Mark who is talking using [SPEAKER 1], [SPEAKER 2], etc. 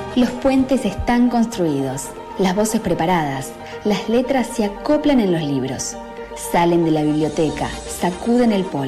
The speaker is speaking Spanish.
[SPEAKER 1] Los puentes están construidos, las voces preparadas, las letras se acoplan en los libros, salen de la biblioteca, sacuden el polvo.